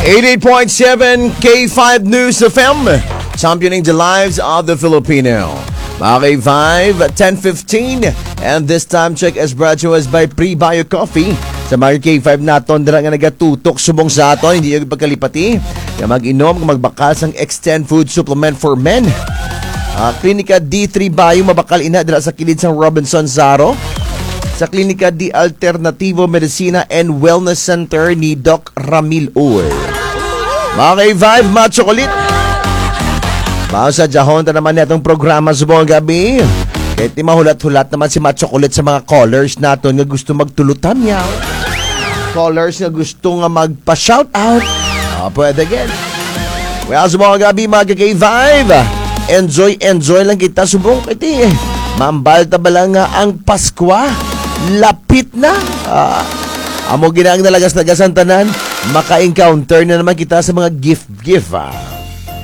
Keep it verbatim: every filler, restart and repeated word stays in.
eighty-eight point seven K five News F M, championing the lives of the Filipino. Mga K five, ten fifteen, and this time check is brought to us by Pre-Bio Coffee. Sa mga K five naton, dira nga nagatutok subong sa aton, hindi yung pagkalipati. Kaya mag-inom, magbakas ang Extend Food Supplement for Men. Uh, Klinika D three Bio, mabakal ina, dira sa kilid sa Robinson Zaro. Sa Klinika D Alternativo Medicina and Wellness Center ni Doc Ramil Uy. Mga K five, mga chocolate. Mga sa jahon ta naman itong programa sa buong gabi. Kahit di mahulat-hulat naman si mga chocolate sa mga callers natin nga gusto magtulutan niya. Callers nga gusto nga magpa-shout out. Oh, pwede again. Well, sa buong gabi, mga K five, enjoy, enjoy lang kita subong kiti. Mambal ta ba lang nga ang Paskwa? Lapit na. Ah, amo ginaang nalagas-nagas ang tanan, maka-encounter na naman kita sa mga gift-gift. Ah.